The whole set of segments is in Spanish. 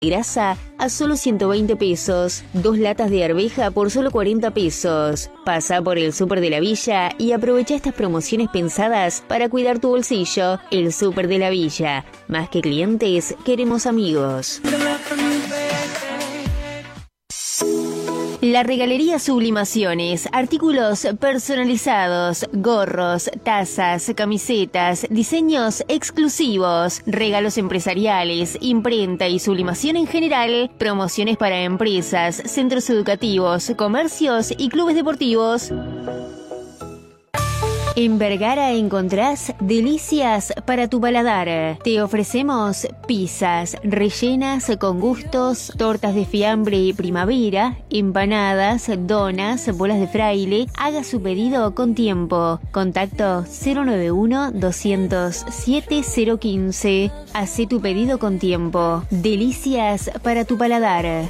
grasa a solo 120 pesos, 2 latas de arveja por solo 40 pesos. Pasa por el Súper de la Villa y aprovecha estas promociones pensadas para cuidar tu bolsillo. El Súper de la Villa. Más que clientes, queremos amigos. La Regalería Sublimaciones, artículos personalizados, gorros, tazas, camisetas, diseños exclusivos, regalos empresariales, imprenta y sublimación en general, promociones para empresas, centros educativos, comercios y clubes deportivos. En Vergara encontrás delicias para tu paladar. Te ofrecemos pizzas rellenas con gustos, tortas de fiambre y primavera, empanadas, donas, bolas de fraile. Haga su pedido con tiempo. Contacto 091-200-7015. Hacé tu pedido con tiempo. Delicias para tu paladar.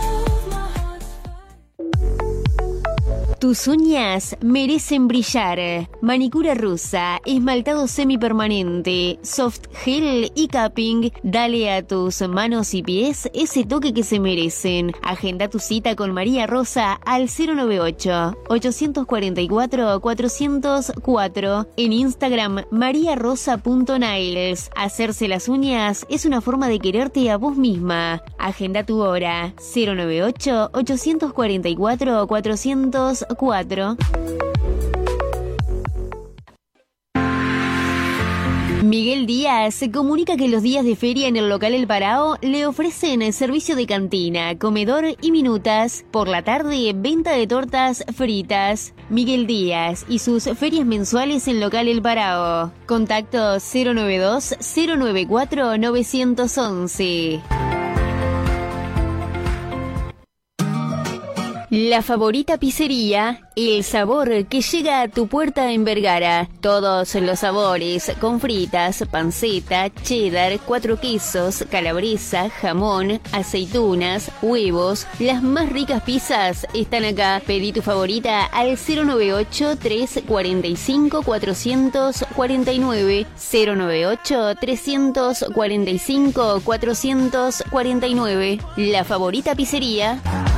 Tus uñas merecen brillar. Manicura rusa, esmaltado semipermanente, soft gel y capping. Dale a tus manos y pies ese toque que se merecen. Agenda tu cita con María Rosa al 098-844-404. En Instagram, mariarosa.nails. Hacerse las uñas es una forma de quererte a vos misma. Agenda tu hora. 098-844-404. Miguel Díaz comunica que los días de feria en el local El Parao le ofrecen el servicio de cantina, comedor y minutas. Por la tarde, venta de tortas fritas. Miguel Díaz y sus ferias mensuales en local El Parao. Contacto 092-094-911. La Favorita Pizzería, el sabor que llega a tu puerta en Vergara. Todos los sabores, con fritas, panceta, cheddar, 4 quesos, calabresa, jamón, aceitunas, huevos. Las más ricas pizzas están acá. Pedí tu favorita al 098-345-449. 098-345-449. La Favorita Pizzería.